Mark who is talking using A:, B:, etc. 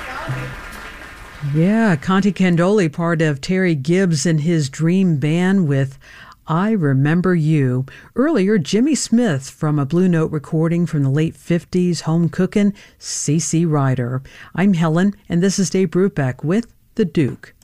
A: Yeah, Conti Candoli, part of Terry Gibbs and his Dream Band with I Remember You. Earlier, Jimmy Smith from a Blue Note recording from the late 50s, Home Cookin', CC Rider. I'm Helen, and this is Dave Brubeck with The Duke.